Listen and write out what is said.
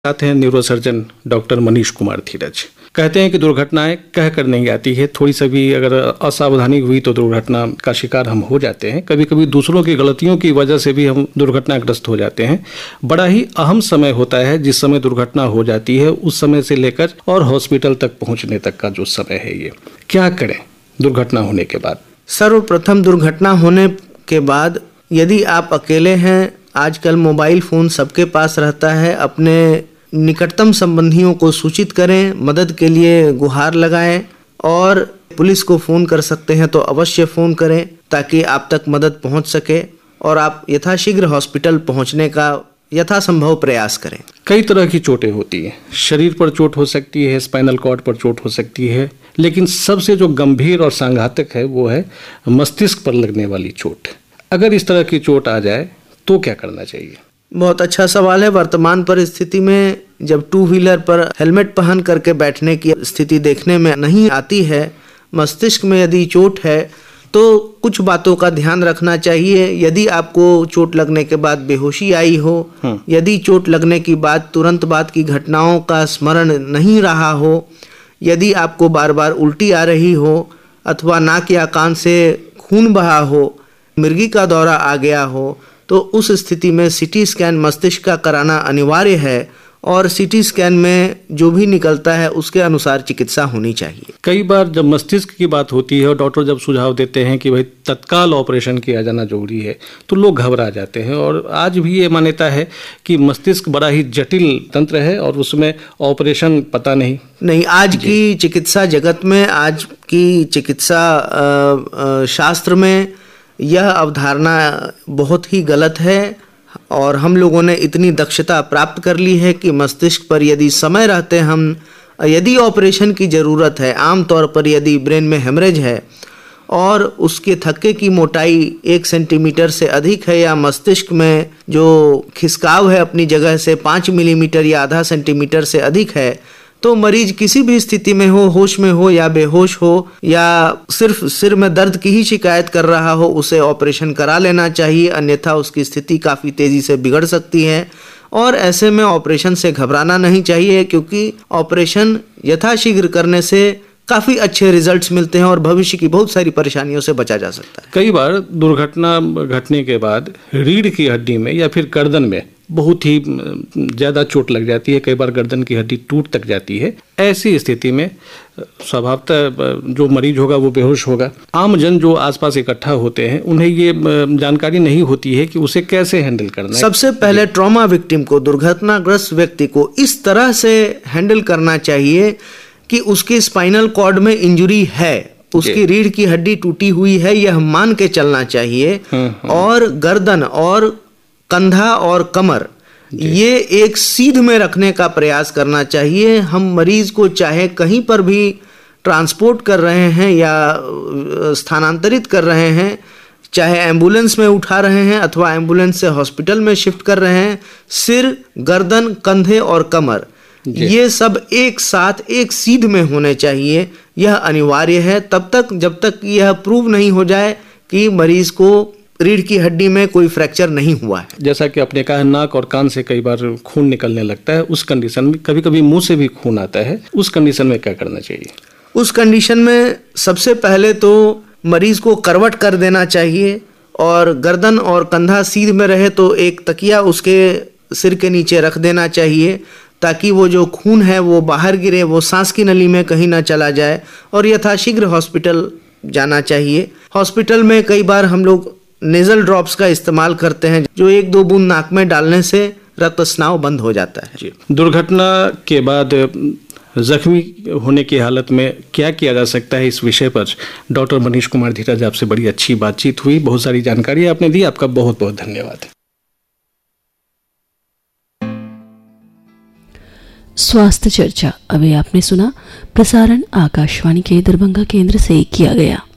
साथ हैं neurosurgeon doctor Manish Kumar धीरज। कहते हैं कि दुर्घटनाएं कह कर नहीं आती है, थोड़ी सा भी अगर असावधानी हुई तो दुर्घटना का शिकार हम हो जाते हैं। कभी कभी दूसरों की गलतियों की वजह से भी हम दुर्घटनाग्रस्त हो जाते हैं। बड़ा ही अहम समय होता है जिस समय दुर्घटना हो जाती है, उस समय से लेकर और हॉस्पिटल तक पहुंचने तक का जो समय है, ये क्या करें दुर्घटना होने के बाद? सर्वप्रथम दुर्घटना होने के बाद यदि आप अकेले हैं, आजकल मोबाइल फ़ोन सबके पास रहता है, अपने निकटतम संबंधियों को सूचित करें, मदद के लिए गुहार लगाएं और पुलिस को फ़ोन कर सकते हैं तो अवश्य फ़ोन करें ताकि आप तक मदद पहुंच सके और आप यथाशीघ्र हॉस्पिटल पहुंचने का यथासंभव प्रयास करें। कई तरह की चोटें होती हैं, शरीर पर चोट हो सकती है, स्पाइनल कॉर्ड पर चोट हो सकती है, लेकिन सबसे जो गंभीर और सांघातिक है वो है मस्तिष्क पर लगने वाली चोट। अगर इस तरह की चोट आ जाए तो क्या करना चाहिए? बहुत अच्छा सवाल है। वर्तमान परिस्थिति में जब टू व्हीलर पर हेलमेट पहन करके बैठने की स्थिति देखने में नहीं आती है, मस्तिष्क में यदि चोट है तो कुछ बातों का ध्यान रखना चाहिए। यदि आपको चोट लगने के बाद बेहोशी आई हो, यदि चोट लगने की बाद तुरंत बाद की घटनाओं का स्मरण नहीं रहा हो, यदि आपको बार बार उल्टी आ रही हो अथवा नाक या कान से खून बहा हो, मिर्गी का दौरा आ गया हो, तो उस स्थिति में सीटी स्कैन मस्तिष्क का कराना अनिवार्य है और सीटी स्कैन में जो भी निकलता है उसके अनुसार चिकित्सा होनी चाहिए। कई बार जब मस्तिष्क की बात होती है और डॉक्टर जब सुझाव देते हैं कि भाई तत्काल ऑपरेशन किया जाना जरूरी है, तो लोग घबरा जाते हैं। और आज भी ये मान्यता है कि मस्तिष्क बड़ा ही जटिल तंत्र है और उसमें ऑपरेशन पता नहीं। आज की चिकित्सा जगत में, आज की चिकित्सा शास्त्र में यह अवधारणा बहुत ही गलत है और हम लोगों ने इतनी दक्षता प्राप्त कर ली है कि मस्तिष्क पर यदि समय रहते हम यदि ऑपरेशन की ज़रूरत है, आम तौर पर यदि ब्रेन में हेमरेज है और उसके थक्के की मोटाई 1 सेंटीमीटर से अधिक है या मस्तिष्क में जो खिसकाव है अपनी जगह से 5 मिलीमीटर या आधा सेंटीमीटर से अधिक है, तो मरीज किसी भी स्थिति में हो, होश में हो या बेहोश हो या सिर्फ सिर में दर्द की ही शिकायत कर रहा हो, उसे ऑपरेशन करा लेना चाहिए, अन्यथा उसकी स्थिति काफ़ी तेज़ी से बिगड़ सकती है। और ऐसे में ऑपरेशन से घबराना नहीं चाहिए क्योंकि ऑपरेशन यथाशीघ्र करने से काफ़ी अच्छे रिजल्ट्स मिलते हैं और भविष्य की बहुत सारी परेशानियों से बचा जा सकता है। कई बार दुर्घटना घटने के बाद रीढ़ की हड्डी में या फिर गर्दन में बहुत ही ज़्यादा चोट लग जाती है, कई बार गर्दन की हड्डी टूट तक जाती है। ऐसी स्थिति में स्वभावतः जो मरीज होगा वो बेहोश होगा। आम जन जो आसपास इकट्ठा होते हैं उन्हें ये जानकारी नहीं होती है कि उसे कैसे हैंडल करना है। सबसे पहले ट्रॉमा विक्टिम को, दुर्घटनाग्रस्त व्यक्ति को इस तरह से हैंडल करना चाहिए कि उसके स्पाइनल कॉर्ड में इंजुरी है, उसकी रीढ़ की हड्डी टूटी हुई है, यह मान के चलना चाहिए और गर्दन और कंधा और कमर ये एक सीध में रखने का प्रयास करना चाहिए। हम मरीज को चाहे कहीं पर भी ट्रांसपोर्ट कर रहे हैं या स्थानांतरित कर रहे हैं, चाहे एम्बुलेंस में उठा रहे हैं अथवा एम्बुलेंस से हॉस्पिटल में शिफ्ट कर रहे हैं, सिर, गर्दन, कंधे और कमर ये सब एक साथ एक सीध में होने चाहिए। यह अनिवार्य है तब तक जब तक यह प्रूव नहीं हो जाए कि मरीज को रीढ़ की हड्डी में कोई फ्रैक्चर नहीं हुआ है। जैसा कि आपने कहा, नाक और कान से कई बार खून निकलने लगता है, उस कंडीशन में कभी कभी मुंह से भी खून आता है, उस कंडीशन में क्या करना चाहिए? उस कंडीशन में सबसे पहले तो मरीज को करवट कर देना चाहिए और गर्दन और कंधा सीध में रहे तो एक तकिया उसके सिर के नीचे रख देना चाहिए ताकि वो जो खून है वो बाहर गिरे, वो सांस की नली में कहीं ना चला जाए और यथाशीघ्र हॉस्पिटल जाना चाहिए। हॉस्पिटल में कई बार हम लोग नेजल ड्रॉप्स का इस्तेमाल करते हैं जो 1-2 बूंद नाक में डालने से रक्तस्राव बंद हो जाता है। जी। दुर्घटना के बाद जख्मी होने की हालत में क्या किया जा सकता है, इस विषय पर डॉक्टर मनीष कुमार धीरज आपसे बड़ी अच्छी बातचीत हुई, बहुत सारी जानकारी आपने दी, आपका बहुत बहुत धन्यवाद। स्वास्थ्य चर्चा अभी आपने सुना, प्रसारण आकाशवाणी के दरभंगा केंद्र से किया गया।